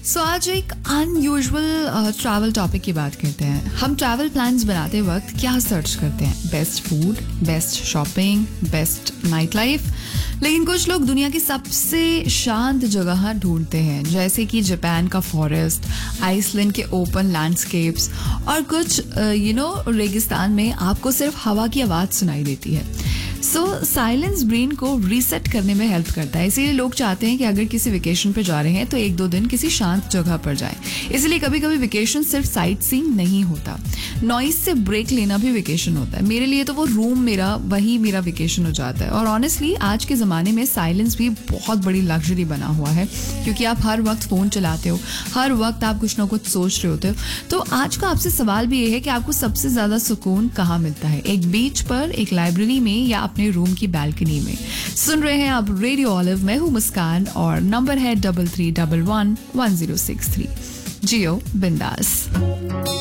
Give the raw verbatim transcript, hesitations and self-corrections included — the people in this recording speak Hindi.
सो so, आज एक अनयूजुअल ट्रैवल टॉपिक की बात करते हैं। हम ट्रैवल प्लान्स बनाते वक्त क्या सर्च करते हैं? Best food, best shopping, best night life. लेकिन कुछ लोग दुनिया की सबसे शांत जगह ढूंढते हैं, जैसे कि जापान का फॉरेस्ट, आइसलैंड के ओपन लैंडस्केप्स और कुछ यू नो रेगिस्तान में आपको सिर्फ हवा की आवाज़ सुनाई देती है। सो साइलेंस ब्रेन को रीसेट करने में हेल्प करता है। इसीलिए लोग चाहते हैं कि अगर किसी वेकेशन पे जा रहे हैं तो एक दो दिन किसी शांत जगह पर जाएं। इसलिए कभी कभी वेकेशन सिर्फ साइट सीइंग नहीं होता, नॉइज से ब्रेक लेना भी वेकेशन होता है। मेरे लिए तो वो रूम मेरा वही मेरा वेकेशन हो जाता है। और ऑनेस्टली आज के ज़माने में साइलेंस भी बहुत बड़ी लग्जरी बना हुआ है, क्योंकि आप हर वक्त फ़ोन चलाते हो, हर वक्त आप कुछ ना कुछ सोच रहे होते हो। तो आज का आपसे सवाल भी ये है कि आपको सबसे ज़्यादा सुकून कहाँ मिलता है? एक बीच पर, एक लाइब्रेरी में, या अपने रूम की बैल्कनी में? सुन रहे हैं आप रेडियो ऑलिव। मैं हूँ मुस्कान और नंबर है double three double one one zero six three. जियो बिंदास।